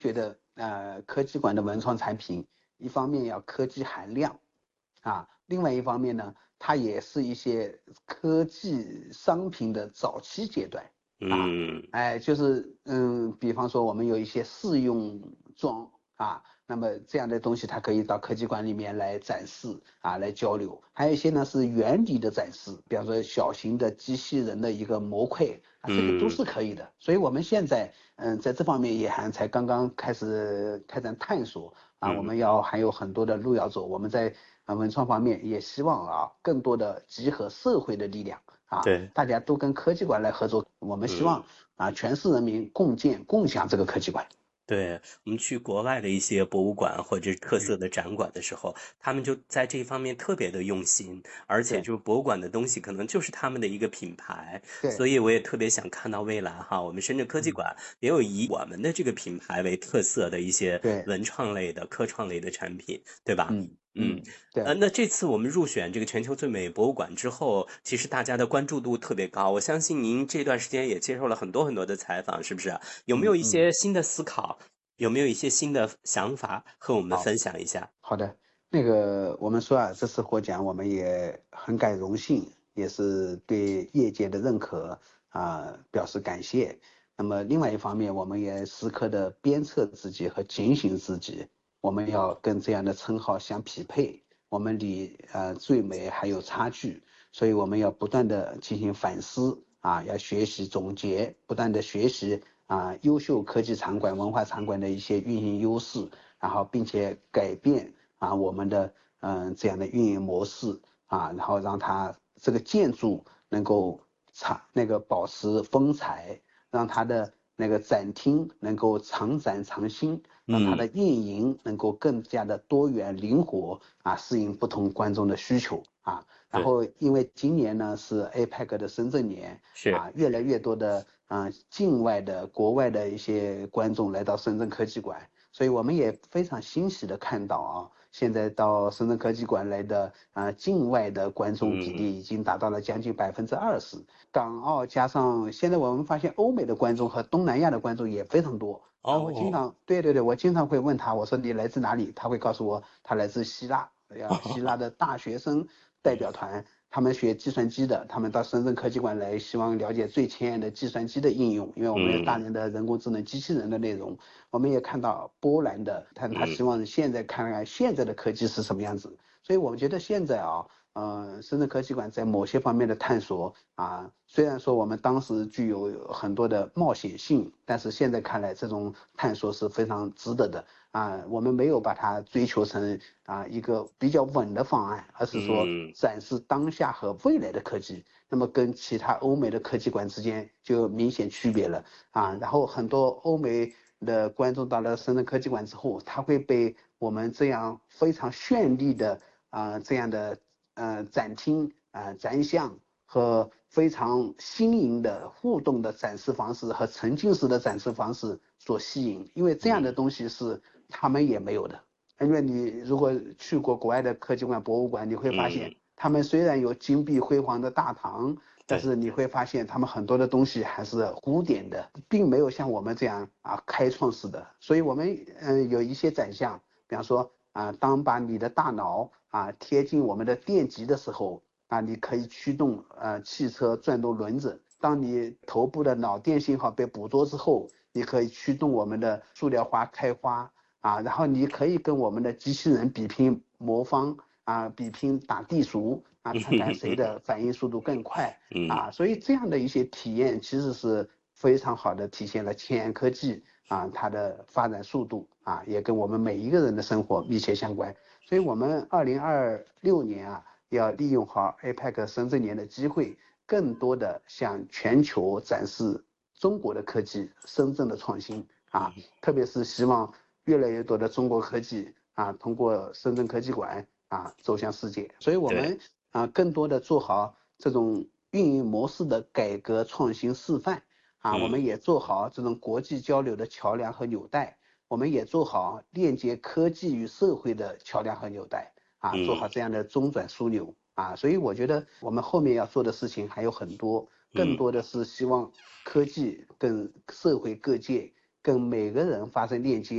觉得科技馆的文创产品，一方面要科技含量另外一方面呢，它也是一些科技商品的早期阶段就是比方说我们有一些试用装那么这样的东西它可以到科技馆里面来展示来交流。还有一些呢是原理的展示，比方说小型的机器人的一个模块这个都是可以的。所以我们现在在这方面也还才刚刚开始开展探索我们还有很多的路要走。我们在文创方面也希望更多的集合社会的力量对， 大家都跟科技馆来合作。我们希望全市人民共建共享这个科技馆。 对，我们去国外的一些博物馆或者特色的展馆的时候，他们就在这方面特别的用心，而且就是博物馆的东西可能就是他们的一个品牌，所以我也特别想看到未来我们深圳科技馆也有以我们的这个品牌为特色的一些文创类的、科创类的产品，对吧？ 对。 那这次我们入选这个全球最美博物馆之后，其实大家的关注度特别高。我相信您这段时间也接受了很多很多的采访，是不是？有没有一些新的思考？有没有一些新的想法和我们分享一下？ 好的，那个我们说这次获奖我们也很感荣幸，也是对业界的认可表示感谢。那么另外一方面，我们也时刻的鞭策自己和警醒自己，我们要跟这样的称号相匹配，我们离最美还有差距，所以我们要不断的进行反思要学习总结，不断的学习优秀科技场馆、文化场馆的一些运营优势，然后并且改变我们的这样的运营模式然后让它这个建筑能够保持风采，让它的那个展厅能够常展常新，让它的运营能够更加的多元灵活适应不同观众的需求然后因为今年呢是 APEC 的深圳年越来越多的境外的国外的一些观众来到深圳科技馆，所以我们也非常欣喜的看到现在到深圳科技馆来的境外的观众比例已经达到了将近20%，港澳加上现在我们发现欧美的观众和东南亚的观众也非常多我经常我经常会问他，我说你来自哪里？他会告诉我他来自希腊，希腊的大学生代表团。他们学计算机的，他们到深圳科技馆来，希望了解最前沿的计算机的应用，因为我们有大量的人工智能机器人的内容。我们也看到波兰的，他希望现在看看现在的科技是什么样子。所以我们觉得现在深圳科技馆在某些方面的探索虽然说我们当时具有很多的冒险性，但是现在看来这种探索是非常值得的我们没有把它追求成一个比较稳的方案，而是说展示当下和未来的科技。那么跟其他欧美的科技馆之间就明显区别了然后很多欧美的观众到了深圳科技馆之后，他会被我们这样非常绚丽的这样的展厅展项和非常新颖的互动的展示方式和沉浸式的展示方式所吸引，因为这样的东西是他们也没有的。因为你如果去过国外的科技馆、博物馆，你会发现他们虽然有金碧辉煌的大堂，但是你会发现他们很多的东西还是古典的，并没有像我们这样开创式的。所以我们有一些展项，比方说当把你的大脑贴近我们的电极的时候你可以驱动汽车转动轮子。当你头部的脑电信号被捕捉之后，你可以驱动我们的塑料花开花然后你可以跟我们的机器人比拼魔方比拼打地鼠看看谁的反应速度更快所以这样的一些体验其实是非常好的体现了前沿科技它的发展速度也跟我们每一个人的生活密切相关。所以我们2026年要利用好 APEC 深圳年的机会，更多的向全球展示中国的科技、深圳的创新特别是希望越来越多的中国科技通过深圳科技馆走向世界。所以我们更多的做好这种运营模式的改革创新示范我们也做好这种国际交流的桥梁和纽带，我们也做好链接科技与社会的桥梁和纽带做好这样的中转枢纽所以我觉得我们后面要做的事情还有很多，更多的是希望科技跟社会各界跟每个人发生链接。